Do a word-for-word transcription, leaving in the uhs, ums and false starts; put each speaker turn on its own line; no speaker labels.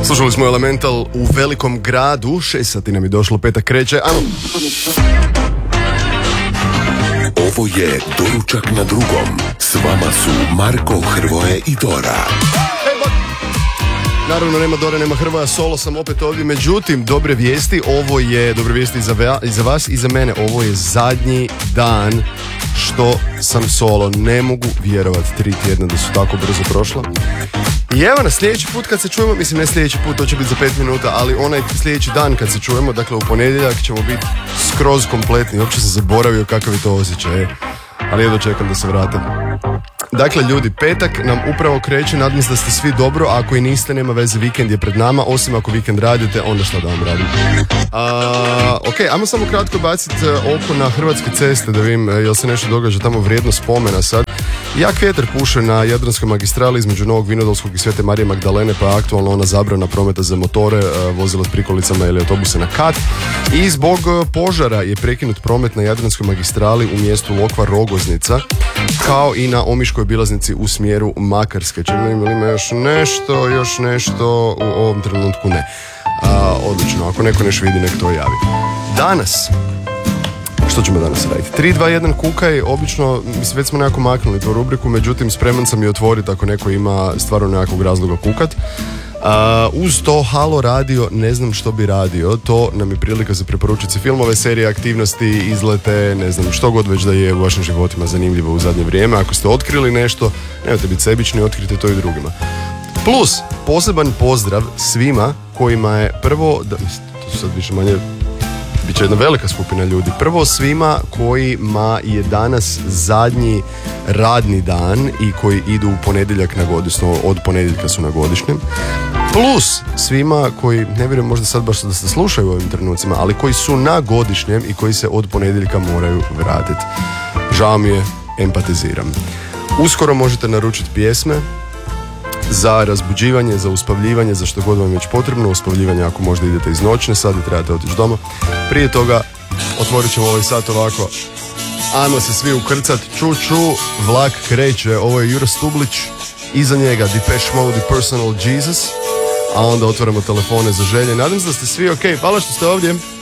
Slušali smo Elemental u velikom gradu, šest sati nam je došlo, petak kreće, ano.
Ovo je Doručak na drugom. S vama su Marko, Hrvoje i Dora.
Naravno, nema Dore, nema Hrvoja, solo sam opet ovdje. Međutim, dobre vijesti, ovo je, dobre vijesti i za, ve, i za vas i za mene, ovo je zadnji dan što sam solo. Ne mogu vjerovati, tri tjedna da su tako brzo prošla. I evo nas, sljedeći put kad se čujemo, mislim ne sljedeći put, to će biti za pet minuta, ali onaj sljedeći dan kad se čujemo, dakle u ponedjeljak ćemo biti skroz kompletni. Uopće sam zaboravio kakav je to osjećaj, ali jedno čekam da se vratim. Dakle, ljudi, petak nam upravo kreće, nadam se da ste svi dobro, a ako i niste, nema veze, vikend je pred nama, osim ako vikend radite, onda šta da vam radim. A, ok, ajmo samo kratko baciti oko na hrvatske ceste, da vidim jel se nešto događa tamo vrijedno spomena sad. Jak vjetar puše na Jadranskoj magistrali između Novog Vinodolskog i Svete Marije Magdalene, pa je aktualno ona zabrana prometa za motore, vozila s prikolicama ili autobuse na kat. I zbog požara je prekinut promet na Jadranskoj magistrali u mjestu Lokva Rogoznica, kao i na Omiškoj obilaznici u smjeru Makarske. Čekaj, ima, ima još nešto, još nešto, u ovom trenutku ne. A, odlično, ako neko nešto vidi, nek to javi. Danas, što ćemo danas raditi? tri, dva, jedan kukaj, obično, mislim, već smo nekako maknuli tu rubriku, međutim, spreman sam i otvoriti ako neko ima stvarno nekakvog razloga kukat. Uh, uz to Halo radio, ne znam što bi radio, to nam je prilika za preporučiti filmove, serije, aktivnosti, izlete, ne znam što god već da je u vašim životima zanimljivo u zadnje vrijeme. Ako ste otkrili nešto, nemojte biti sebični, otkrite to i drugima. Plus, poseban pozdrav svima kojima je prvo, da, to sad više manje bit će jedna velika skupina ljudi. Prvo svima kojima je danas zadnji radni dan i koji idu u ponedjeljak na godišnjem, od ponedjeljka su na godišnjem. Plus svima koji, ne vjerujem možda sad baš da se slušaju u ovim trenucima, ali koji su na godišnjem i koji se od ponedjeljka moraju vratiti. Žao mi je, empatiziram. Uskoro možete naručiti pjesme za razbuđivanje, za uspavljivanje, za što god vam je već potrebno. Uspavljivanje ako možda idete iz noćne, sad i trebate otići doma. Prije toga otvorit ćemo ovaj sat ovako. Ajmo se svi ukrcat, ču ču, vlak kreće. Ovo je Jura Stublić, iza njega Depeche Mode i Personal Jesus, a onda otvaramo telefone za želje. Nadam se da ste svi ok, hvala što ste ovdje.